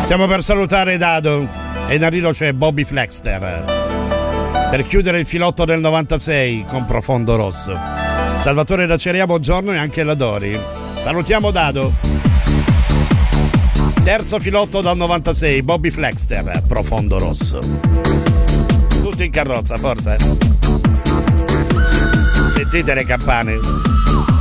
Stiamo per salutare Dado e in arrivo c'è Bobby Flexter per chiudere il filotto del 96 con Profondo Rosso. Salvatore da Cerea, buongiorno, e anche la Dori. Salutiamo Dado. Terzo filotto dal 96, Bobby Flexter, Profondo Rosso. Tutti in carrozza, forse. Sentite le campane.